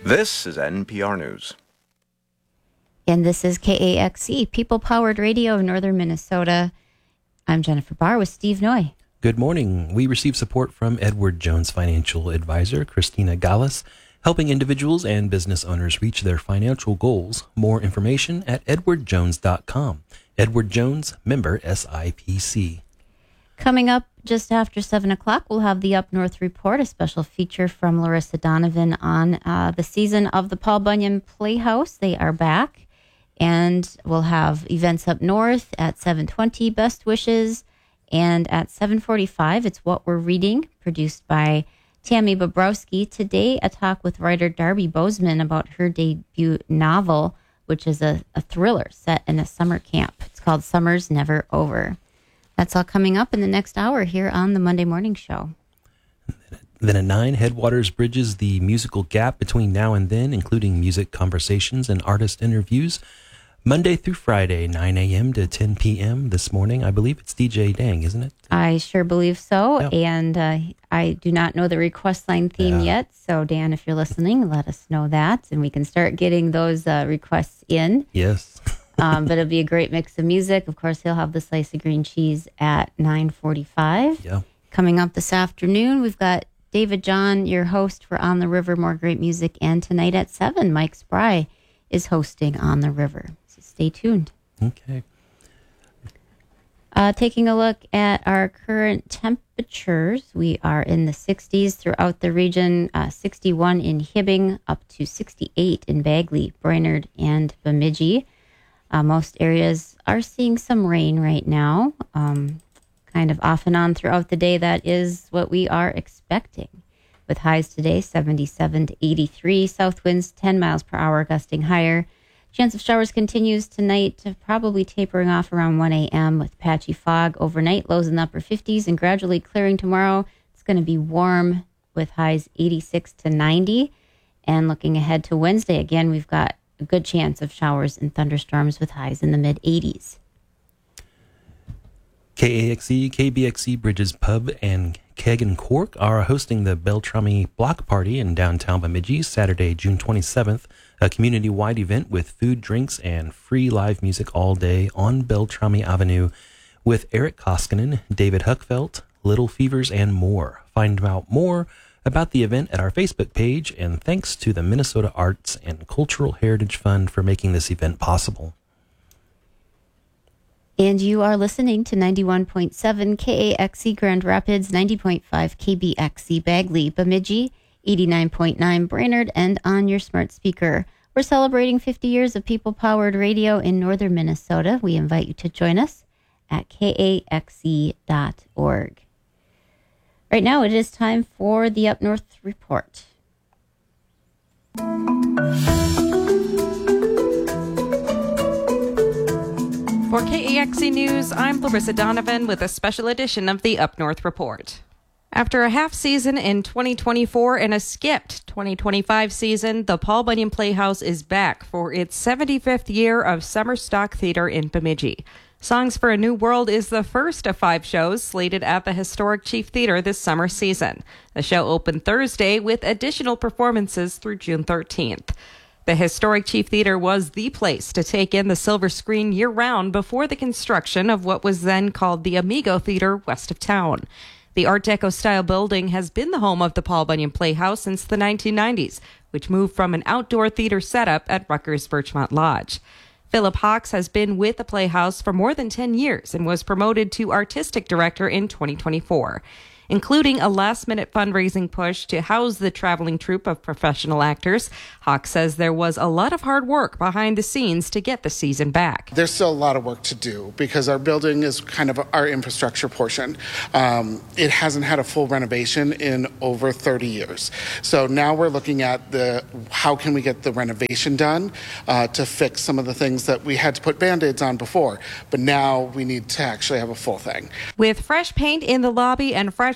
This is NPR News. And this is KAXE, People-Powered Radio of Northern Minnesota. I'm Jennifer Barr with Steve Noy. Good morning. We receive support from Edward Jones Financial Advisor, Christina Gallus, helping individuals and business owners reach their financial goals. More information at edwardjones.com. Edward Jones, member SIPC. Coming up just after 7 o'clock, we'll have the Up North Report, a special feature from Larissa Donovan on the season of the Paul Bunyan Playhouse. They are back, and we'll have events up north at 7:20, Best Wishes, and at 7:45, it's What We're Reading, produced by Tammy Bobrowski. Today, a talk with writer Darby Bozeman about her debut novel, which is a thriller set in a summer camp. It's called Summer's Never Over. That's all coming up in the next hour here on the Monday Morning Show. Then at 9, Headwaters bridges the musical gap between now and then, including music conversations and artist interviews. Monday through Friday, 9 a.m. to 10 p.m. This morning, I believe it's DJ Dang, isn't it? I sure believe so. Yeah. And I do not know the request line theme yet. So, Dan, if you're listening, let us know that. And we can start getting those requests in. Yes. But it'll be a great mix of music. Of course, he'll have the slice of green cheese at 9:45. Yeah. Coming up this afternoon, we've got David John, your host for On the River, more great music. And tonight at 7, Mike Spry is hosting On the River. So stay tuned. Okay. Taking a look at our current temperatures, we are in the 60s throughout the region, 61 in Hibbing, up to 68 in Bagley, Brainerd, and Bemidji. Most areas are seeing some rain right now, kind of off and on throughout the day. That is what we are expecting. With highs today, 77 to 83, south winds 10 miles per hour, gusting higher. Chance of showers continues tonight, probably tapering off around 1 a.m. with patchy fog overnight, lows in the upper 50s, and gradually clearing tomorrow. It's going to be warm with highs 86 to 90. And looking ahead to Wednesday, again, we've got a good chance of showers and thunderstorms with highs in the mid-80s. KAXE, KBXE Bridges Pub, and Keg and Cork are hosting the Beltrami Block Party in downtown Bemidji, Saturday, June 27th, a community-wide event with food, drinks, and free live music all day on Beltrami Avenue with Eric Koskinen, David Huckfelt, Little Fevers, and more. Find out more about the event at our Facebook page, and thanks to the Minnesota Arts and Cultural Heritage Fund for making this event possible. And you are listening to 91.7 KAXE Grand Rapids, 90.5 KBXE Bagley, Bemidji, 89.9 Brainerd, and on your smart speaker. We're celebrating 50 years of people-powered radio in northern Minnesota. We invite you to join us at kaxe.org. Right now, it is time for the Up North Report. For KAXE News, I'm Larissa Donovan with a special edition of the Up North Report. After a half season in 2024 and a skipped 2025 season, the Paul Bunyan Playhouse is back for its 75th year of summer stock theater in Bemidji. Songs for a New World is the first of 5 shows slated at the historic Chief Theater this summer season. The show opened Thursday with additional performances through June 13th. The historic Chief Theater was the place to take in the silver screen year-round before the construction of what was then called the Amigo Theater west of town. The Art Deco-style building has been the home of the Paul Bunyan Playhouse since the 1990s, which moved from an outdoor theater setup at Rutgers Birchmont Lodge. Philip Hawks has been with the Playhouse for more than 10 years and was promoted to artistic director in 2024. including a last-minute fundraising push to house the traveling troupe of professional actors. Hawk says there was a lot of hard work behind the scenes to get the season back. There's still a lot of work to do because our building is kind of our infrastructure portion. It hasn't had a full renovation in over 30 years. So now we're looking at how can we get the renovation done to fix some of the things that we had to put Band-Aids on before. But now we need to actually have a full thing. With fresh paint in the lobby and fresh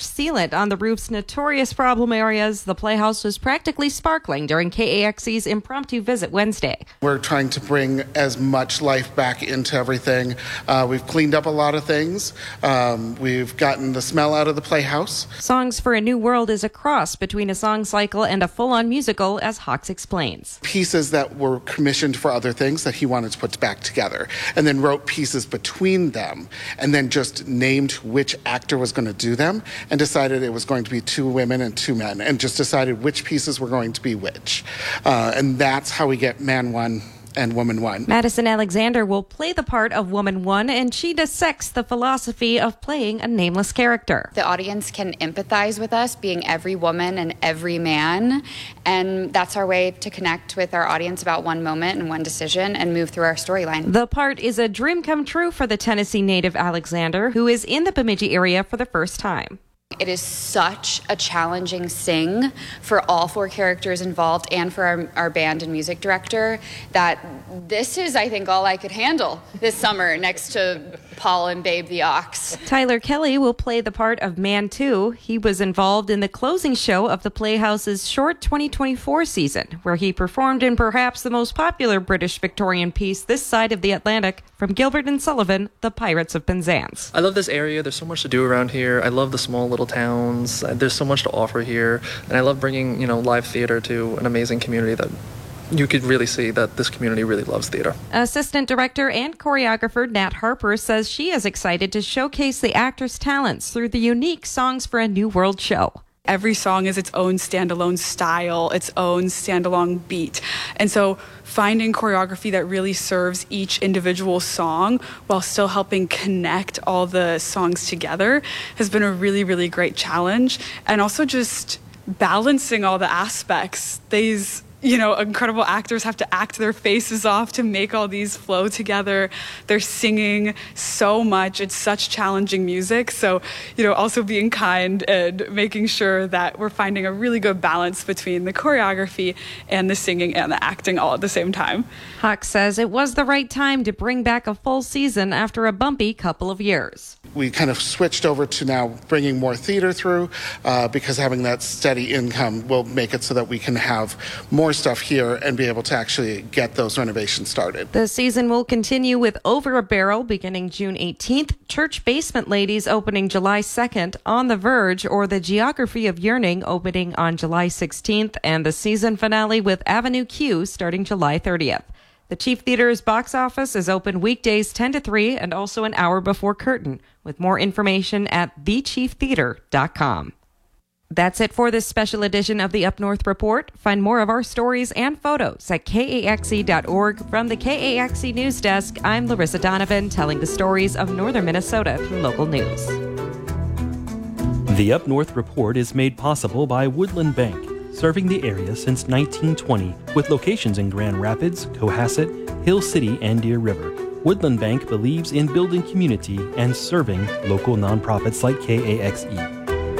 much sealant on the roof's notorious problem areas, the Playhouse was practically sparkling during KAXE's impromptu visit Wednesday. We're trying to bring as much life back into everything. We've cleaned up a lot of things. We've gotten the smell out of the Playhouse. Songs for a New World is a cross between a song cycle and a full-on musical, as Hawks explains. Pieces that were commissioned for other things that he wanted to put back together, and then wrote pieces between them, and then just named which actor was going to do them, and decided it was going to be 2 women and 2 men, and just decided which pieces were going to be which. And that's how we get Man 1 and Woman 1. Madison Alexander will play the part of Woman 1, and she dissects the philosophy of playing a nameless character. The audience can empathize with us being every woman and every man, and that's our way to connect with our audience about one moment and one decision and move through our storyline. The part is a dream come true for the Tennessee native Alexander, who is in the Bemidji area for the first time. It is such a challenging sing for all 4 characters involved and for our band and music director that this is, I think, all I could handle this summer next to Paul and Babe the Ox. Tyler Kelly will play the part of Man 2. He was involved in the closing show of the Playhouse's short 2024 season, where he performed in perhaps the most popular British Victorian piece this side of the Atlantic from Gilbert and Sullivan, The Pirates of Penzance. I love this area. There's so much to do around here. I love the small little towns. There's so much to offer here, and I love bringing live theater to an amazing community that you could really see that this community really loves theater. Assistant director and choreographer Nat Harper says she is excited to showcase the actors' talents through the unique Songs for a New World show. Every song is its own standalone style, its own standalone beat. And so finding choreography that really serves each individual song while still helping connect all the songs together has been a really, really great challenge. And also just balancing all the aspects. These incredible actors have to act their faces off to make all these flow together. They're singing so much. It's such challenging music. So, also being kind and making sure that we're finding a really good balance between the choreography and the singing and the acting all at the same time. Hawk says it was the right time to bring back a full season after a bumpy couple of years. We kind of switched over to now bringing more theater through because having that steady income will make it so that we can have more stuff here and be able to actually get those renovations started. The season will continue with Over a Barrel beginning June 18th, Church Basement Ladies opening July 2nd, On the Verge or The Geography of Yearning opening on July 16th, and the season finale with Avenue Q starting July 30th. The Chief Theater's box office is open weekdays 10 to 3 and also an hour before curtain, with more information at thechieftheater.com. That's it for this special edition of the Up North Report. Find more of our stories and photos at KAXE.org. From the KAXE News Desk, I'm Larissa Donovan, telling the stories of northern Minnesota through local news. The Up North Report is made possible by Woodland Bank, serving the area since 1920 with locations in Grand Rapids, Cohasset, Hill City, and Deer River. Woodland Bank believes in building community and serving local nonprofits like KAXE.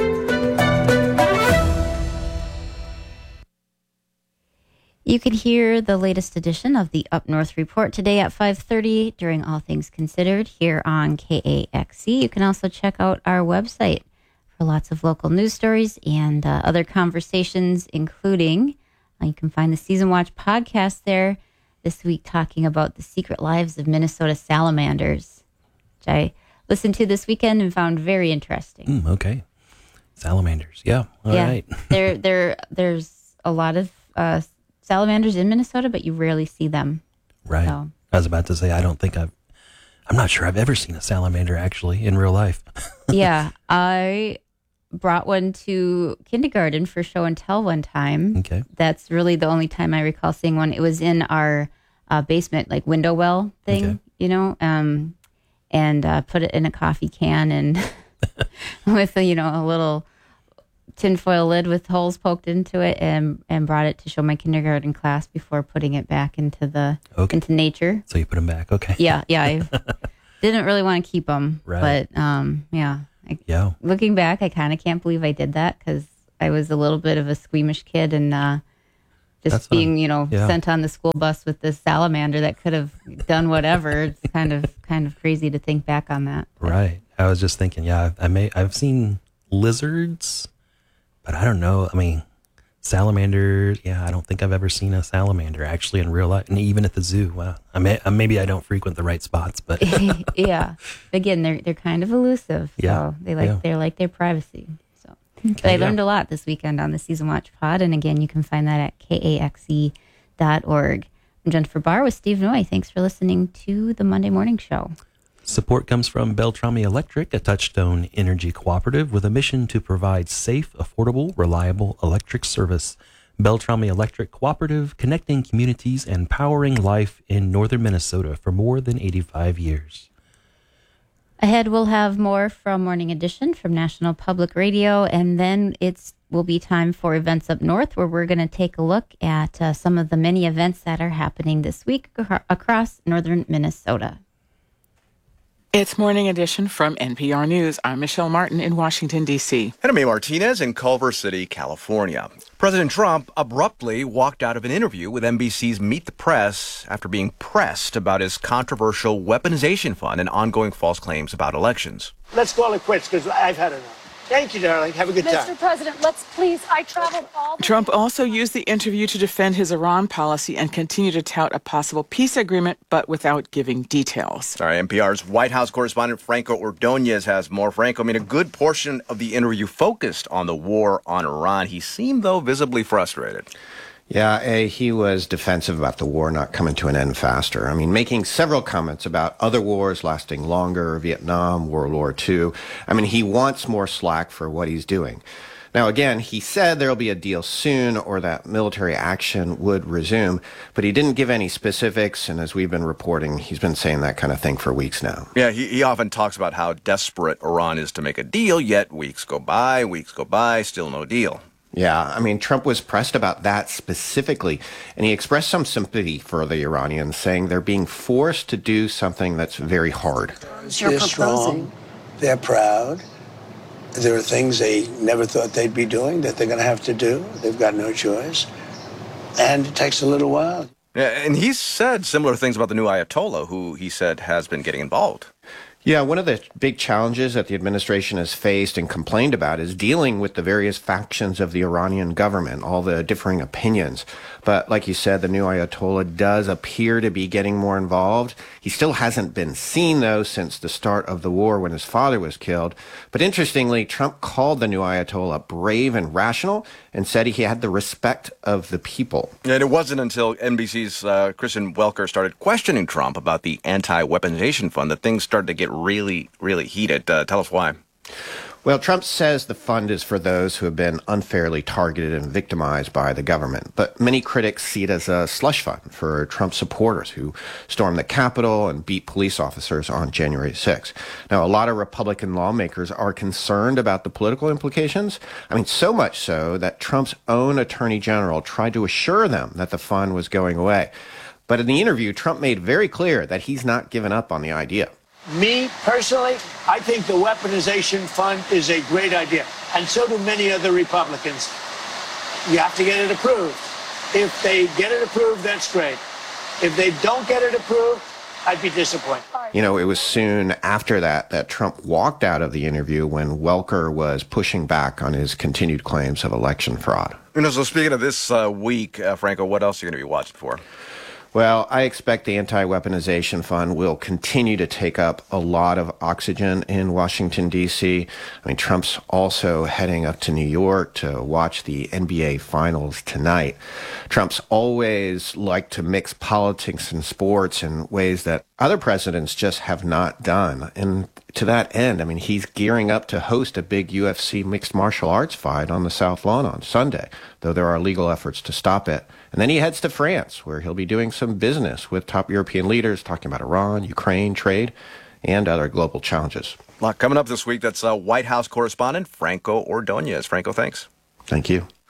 You can hear the latest edition of the Up North Report today at 5:30 during All Things Considered here on KAXE. You can also check out our website for lots of local news stories and other conversations, including you can find the Season Watch podcast there this week talking about the secret lives of Minnesota salamanders, which I listened to this weekend and found very interesting. Okay. Salamanders. Yeah. All right. There's a lot of salamanders in Minnesota, but you rarely see them. Right. So. I was about to say, I'm not sure I've ever seen a salamander actually in real life. Yeah. I brought one to kindergarten for show and tell one time. Okay. That's really the only time I recall seeing one. It was in our basement, like window well thing, and put it in a coffee can and with a little tinfoil lid with holes poked into it, and brought it to show my kindergarten class before putting it back into into nature. So you put them back. Okay. Yeah. I didn't really want to keep them, right. But looking back, I kind of can't believe I did that because I was a little bit of a squeamish kid, and just being sent on the school bus with this salamander that could have done whatever. It's kind of crazy to think back on that. Right. I was just thinking, I've seen lizards, but I don't know. I mean, salamanders, yeah, I don't think I've ever seen a salamander actually in real life, and even at the zoo. Wow. Maybe I don't frequent the right spots, but yeah. Again, they're kind of elusive, so Yeah, they like their privacy. So, but I learned a lot this weekend on the Season Watch Pod, and again, you can find that at kaxe.org. I'm Jennifer Barr with Steve Noy. Thanks for listening to the Monday Morning Show. Support comes from Beltrami Electric, a Touchstone energy cooperative with a mission to provide safe, affordable, reliable electric service. Beltrami Electric Cooperative, connecting communities and powering life in northern Minnesota for more than 85 years. Ahead, we'll have more from Morning Edition from National Public Radio, and then will be time for Events Up North, where we're going to take a look at some of the many events that are happening this week across northern Minnesota. It's Morning Edition from NPR News. I'm Michelle Martin in Washington, D.C. And I'm Mae Martinez in Culver City, California. President Trump abruptly walked out of an interview with NBC's Meet the Press after being pressed about his controversial weaponization fund and ongoing false claims about elections. Let's call it quits because I've had enough. Thank you, darling. Have a good time. Mr. President, let's please, I traveled all the Trump also used the interview to defend his Iran policy and continue to tout a possible peace agreement, but without giving details. All right, NPR's White House correspondent Franco Ordonez has more. Franco, a good portion of the interview focused on the war on Iran. He seemed, though, visibly frustrated. Yeah, he was defensive about the war not coming to an end faster. Making several comments about other wars lasting longer, Vietnam, World War II. He wants more slack for what he's doing. Now, again, he said there'll be a deal soon or that military action would resume, but he didn't give any specifics, and as we've been reporting, he's been saying that kind of thing for weeks now. Yeah, he often talks about how desperate Iran is to make a deal, yet weeks go by, still no deal. Yeah, Trump was pressed about that specifically, and he expressed some sympathy for the Iranians, saying they're being forced to do something that's very hard. They're strong, they're proud. There are things they never thought they'd be doing that they're going to have to do. They've got no choice, and it takes a little while. Yeah, and he's said similar things about the new Ayatollah, who he said has been getting involved. Yeah, one of the big challenges that the administration has faced and complained about is dealing with the various factions of the Iranian government, all the differing opinions. But like you said, the new Ayatollah does appear to be getting more involved. He still hasn't been seen, though, since the start of the war when his father was killed. But interestingly, Trump called the new Ayatollah brave and rational and said he had the respect of the people. And it wasn't until NBC's Kristen Welker started questioning Trump about the anti-weaponization fund that things started to get really, really heated. Tell us why. Well, Trump says the fund is for those who have been unfairly targeted and victimized by the government. But many critics see it as a slush fund for Trump supporters who stormed the Capitol and beat police officers on January 6th. Now, a lot of Republican lawmakers are concerned about the political implications. So much so that Trump's own attorney general tried to assure them that the fund was going away. But in the interview, Trump made very clear that he's not given up on the idea. Me, personally, I think the weaponization fund is a great idea, and so do many other Republicans. You have to get it approved. If they get it approved, that's great. If they don't get it approved, I'd be disappointed. It was soon after that Trump walked out of the interview when Welker was pushing back on his continued claims of election fraud. So speaking of this week, Franco, what else are you going to be watching for? Well, I expect the anti-weaponization fund will continue to take up a lot of oxygen in Washington, D.C. Trump's also heading up to New York to watch the NBA Finals tonight. Trump's always liked to mix politics and sports in ways that other presidents just have not done. And to that end, he's gearing up to host a big UFC mixed martial arts fight on the South Lawn on Sunday, though there are legal efforts to stop it. And then he heads to France, where he'll be doing some business with top European leaders, talking about Iran, Ukraine, trade, and other global challenges. A lot coming up this week. That's White House correspondent Franco Ordonez. Franco, thanks. Thank you.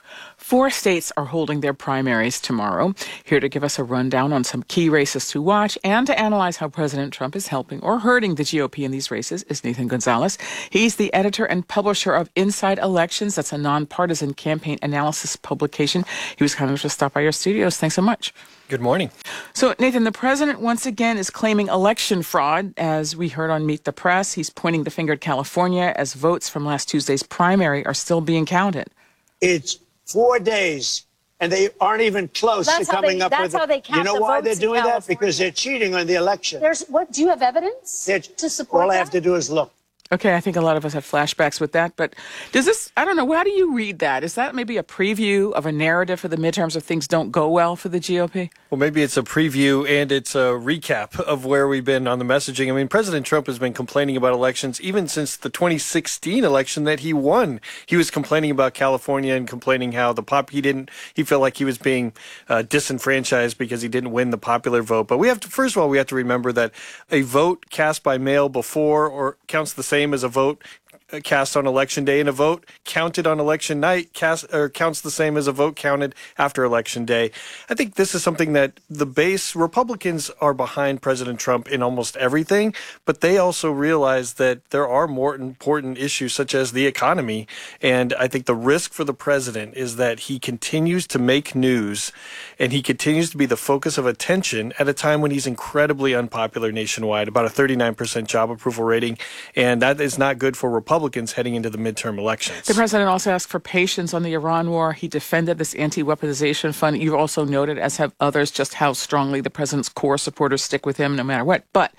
4 states are holding their primaries tomorrow. Here to give us a rundown on some key races to watch and to analyze how President Trump is helping or hurting the GOP in these races is Nathan Gonzalez. He's the editor and publisher of Inside Elections. That's a nonpartisan campaign analysis publication. He was kind enough to stop by your studios. Thanks so much. Good morning. So, Nathan, the president once again is claiming election fraud. As we heard on Meet the Press, he's pointing the finger at California as votes from last Tuesday's primary are still being counted. It's 4 days, and they aren't even close to coming up with it. That's how they count. You know the why votes they're in doing that? California. Because they're cheating on the election. Do you have evidence to support All I that? have to do is look. Okay, I think a lot of us have flashbacks with that, but does this, I don't know, how do you read that? Is that maybe a preview of a narrative for the midterms if things don't go well for the GOP? Well, maybe it's a preview and it's a recap of where we've been on the messaging. I mean, President Trump has been complaining about elections even since the 2016 election that he won. He was complaining about California and complaining how he felt like he was being disenfranchised because he didn't win the popular vote. But first of all, we have to remember that a vote cast by mail before or counts the same as a vote cast on election day, and a vote counted on election night counts the same as a vote counted after election day. I think this is something that the base Republicans are behind President Trump in almost everything, but they also realize that there are more important issues such as the economy. And I think the risk for the president is that he continues to make news and he continues to be the focus of attention at a time when he's incredibly unpopular nationwide, about a 39% job approval rating. And that is not good for Republicans heading into the midterm elections. The president also asked for patience on the Iran war. He defended this anti-weaponization fund. You've also noted, as have others, just how strongly the president's core supporters stick with him no matter what. But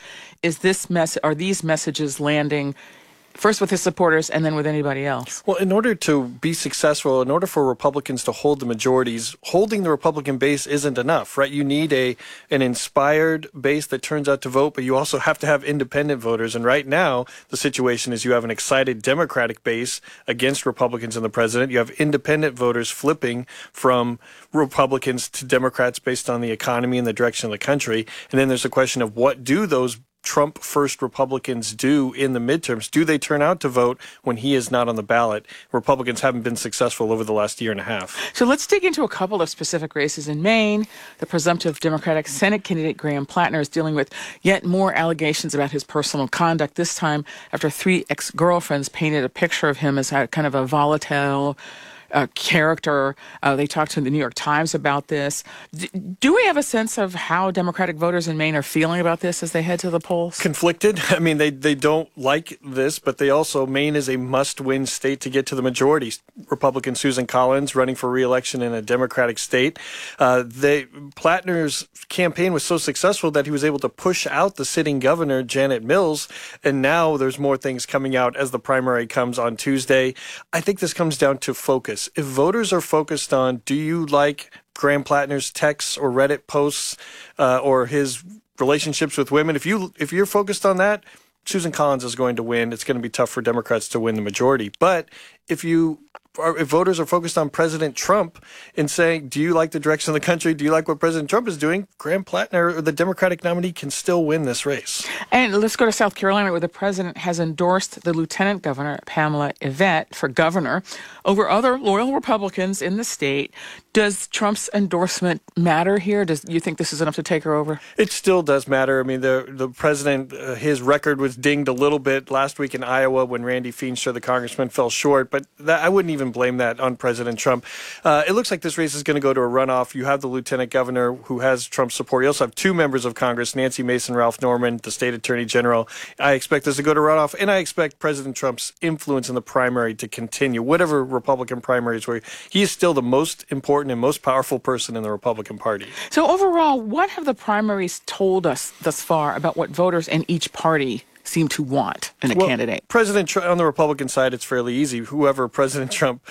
are these messages landing first with his supporters and then with anybody else? Well, in order to be successful, in order for Republicans to hold the majorities, holding the Republican base isn't enough, right? You need an inspired base that turns out to vote, but you also have to have independent voters. And right now, the situation is you have an excited Democratic base against Republicans and the president. You have independent voters flipping from Republicans to Democrats based on the economy and the direction of the country. And then there's a question of what do those Trump-first Republicans do in the midterms? Do they turn out to vote when he is not on the ballot? Republicans haven't been successful over the last year and a half. So let's dig into a couple of specific races in Maine. The presumptive Democratic Senate candidate Graham Plattner is dealing with yet more allegations about his personal conduct, this time after 3 ex-girlfriends painted a picture of him as a kind of a volatile character. They talked to the New York Times about this. Do we have a sense of how Democratic voters in Maine are feeling about this as they head to the polls? Conflicted. I mean, they don't like this, but Maine is a must-win state to get to the majority. Republican Susan Collins running for re-election in a Democratic state. Plattner's campaign was so successful that he was able to push out the sitting governor, Janet Mills, and now there's more things coming out as the primary comes on Tuesday. I think this comes down to focus. If voters are focused on, do you like Graham Plattner's texts or Reddit posts or his relationships with women, if you're focused on that, Susan Collins is going to win. It's going to be tough for Democrats to win the majority. But if voters are focused on President Trump and saying, do you like the direction of the country? Do you like what President Trump is doing? Graham Plattner, or the Democratic nominee, can still win this race. And let's go to South Carolina, where the president has endorsed the Lieutenant Governor, Pamela Yvette, for governor over other loyal Republicans in the state. Does Trump's endorsement matter here? Do you think this is enough to take her over? It still does matter. I mean, the president, his record was dinged a little bit last week in Iowa when Randy Feenstra, the congressman, fell short. But I wouldn't even blame that on President Trump. It looks like this race is going to go to a runoff. You have the lieutenant governor who has Trump's support. You also have 2 members of Congress, Nancy Mason, Ralph Norman, the state attorney general. I expect this to go to runoff, and I expect President Trump's influence in the primary to continue, whatever Republican primaries were. He is still the most important and most powerful person in the Republican Party. So overall, what have the primaries told us thus far about what voters in each party seem to want in a candidate? President Trump, on the Republican side, it's fairly easy. Whoever President Trump,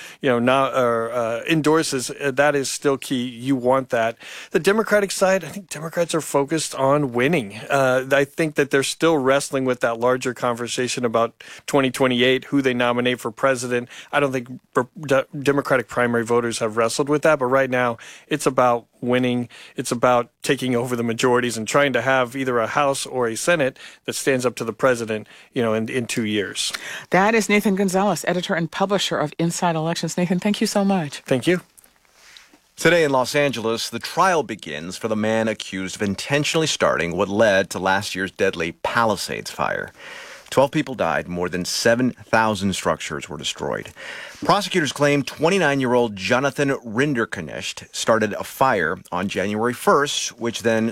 endorses, that is still key. You want that. The Democratic side, I think Democrats are focused on winning. I think that they're still wrestling with that larger conversation about 2028, who they nominate for president. I don't think Democratic primary voters have wrestled with that, but right now it's about winning. It's about taking over the majorities and trying to have either a House or a Senate that stands up to the president, in 2 years. That is Nathan Gonzalez, editor and publisher of Inside Elections. Nathan, thank you so much. Thank you. Today in Los Angeles, the trial begins for the man accused of intentionally starting what led to last year's deadly Palisades fire. 12 people died, more than 7,000 structures were destroyed. Prosecutors claim 29-year-old Jonathan Rinderknecht started a fire on January 1st, which then